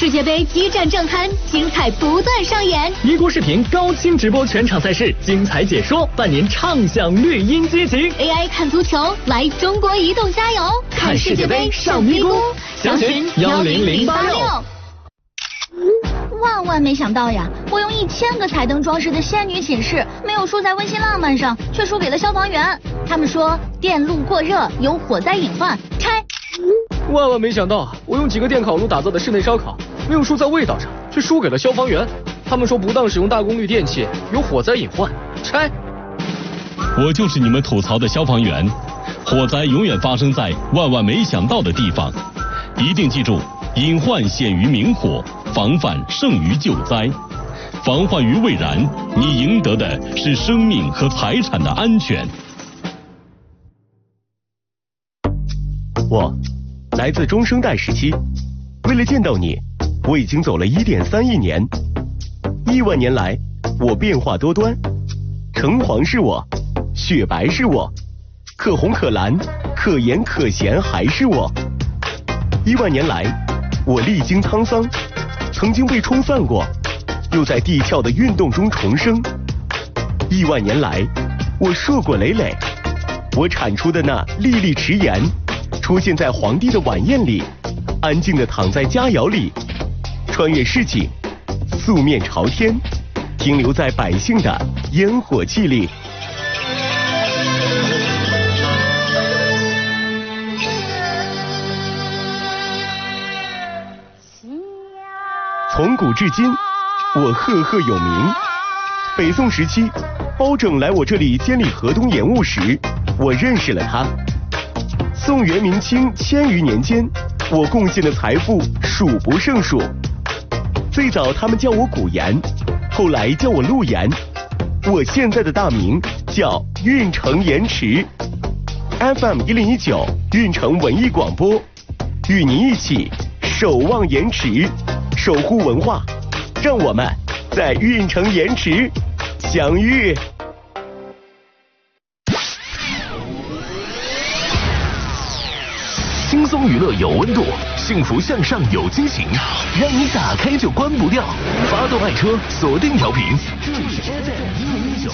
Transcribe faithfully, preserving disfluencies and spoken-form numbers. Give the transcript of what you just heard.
世界杯激战正酣，精彩不断上演。 一锅视频高清直播全场赛事，精彩解说，伴您畅享绿茵激情。 A I 看足球，来中国移动加油！看世界杯上咪咕，详询幺零零八六。 万万没想到呀！我用一千个彩灯装饰的仙女寝室，没有输在温馨浪漫上，却输给了消防员。他们说电路过热有火灾隐患，拆。 万万没想到，我用几个电烤炉打造的室内烧烤，没有输在味道上，却输给了消防员。他们说不当使用大功率电器有火灾隐患，拆。 我就是你们吐槽的消防员，火灾永远发生在万万没想到的地方，一定记住，隐患显于明火，防范胜于救灾。防患于未然，你赢得的是生命和财产的安全。 我来自中生代时期，为了见到你，我已经走了一点三亿年。亿万年来，我变化多端，橙黄是我，雪白是我，可红可蓝，可盐可咸还是我。亿万年来，我历经沧桑，曾经被冲散过，又在地壳的运动中重生。亿万年来，我硕果累累，我产出的那粒粒迟盐，出现在皇帝的晚宴里，安静地躺在佳肴里，穿越市井，素面朝天，停留在百姓的烟火气里。从古至今，我赫赫有名。北宋时期，包拯来我这里监理河东盐务时，我认识了他。宋元明清千余年间，我贡献的财富数不胜数。最早他们叫我古盐，后来叫我陆盐，我现在的大名叫运城盐池。F M 一零一九运城文艺广播，与您一起守望盐池，守护文化，让我们在运城盐池相遇。轻松娱乐有温度，幸福向上有激情，让你打开就关不掉。发动爱车，锁定调频，这里是 F M 一零一九。